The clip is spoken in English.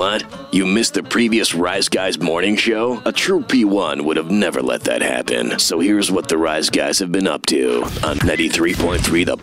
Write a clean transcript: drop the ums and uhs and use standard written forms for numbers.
What? You missed the previous Rise Guys morning show? A true P1 would have never let that happen. So here's what the Rise Guys have been up to on 93.3 The